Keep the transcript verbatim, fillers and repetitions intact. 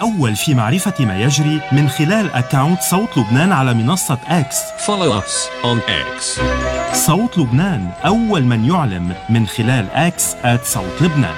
الأول في معرفة ما يجري من خلال أكاونت صوت لبنان على منصة إكس. Follow us on X. صوت لبنان، أول من يعلم من خلال إكس آت صوت لبنان.